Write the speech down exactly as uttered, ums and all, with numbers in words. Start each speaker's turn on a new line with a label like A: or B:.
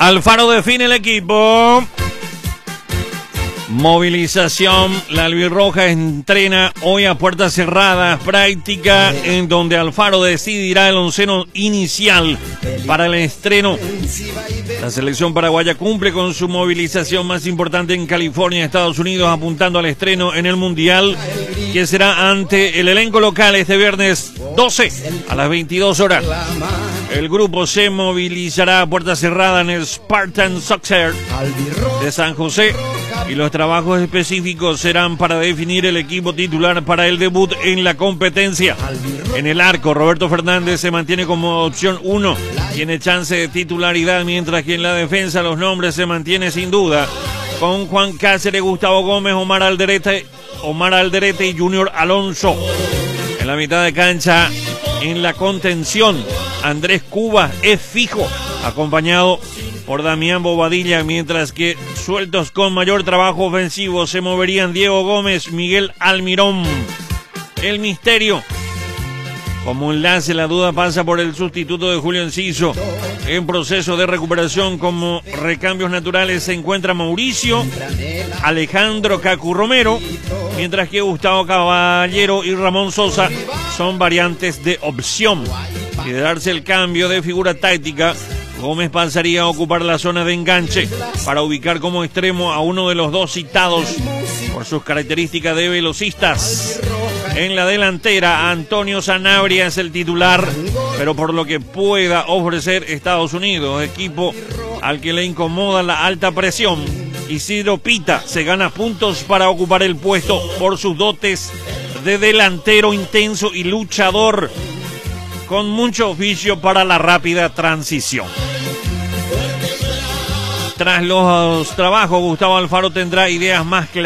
A: Alfaro define el equipo. Movilización. La albirroja entrena hoy a puertas cerradas, práctica en donde Alfaro decidirá el onceno inicial para el estreno. La selección paraguaya cumple con su movilización más importante en California, Estados Unidos, apuntando al estreno en el Mundial, que será ante el elenco local este viernes doce a las veintidós horas. El grupo se movilizará a puerta cerrada en el Spartan Soccer de San José y los trabajos específicos serán para definir el equipo titular para el debut en la competencia. En el arco, Roberto Fernández se mantiene como opción uno, tiene chance de titularidad, mientras que en la defensa los nombres se mantienen sin duda con Juan Cáceres, Gustavo Gómez, Omar Alderete, Omar Alderete y Junior Alonso. En la mitad de cancha, en la contención, Andrés Cuba es fijo, acompañado por Damián Bobadilla, mientras que sueltos con mayor trabajo ofensivo se moverían Diego Gómez, Miguel Almirón. El misterio. Como enlace, la duda pasa por el sustituto de Julio Enciso. En proceso de recuperación como recambios naturales se encuentra Mauricio, Alejandro Cacu Romero, mientras que Gustavo Caballero y Ramón Sosa son variantes de opción. Y de darse el cambio de figura táctica, Gómez pasaría a ocupar la zona de enganche para ubicar como extremo a uno de los dos citados por sus características de velocistas. En la delantera, Antonio Sanabria es el titular, pero por lo que pueda ofrecer Estados Unidos, equipo al que le incomoda la alta presión, Isidro Pita se gana puntos para ocupar el puesto por sus dotes de delantero intenso y luchador, con mucho oficio para la rápida transición. Tras los trabajos, Gustavo Alfaro tendrá ideas más claras